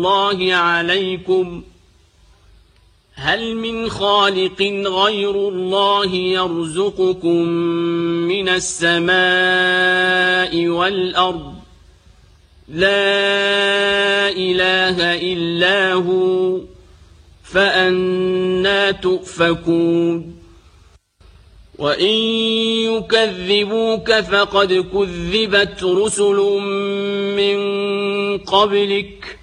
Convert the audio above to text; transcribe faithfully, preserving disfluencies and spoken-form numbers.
الله عليكم هل من خالق غير الله يرزقكم من السماء والأرض لا إله إلا هو فأنى تؤفكون وإن يكذبوك فقد كذبت رسل من قبلك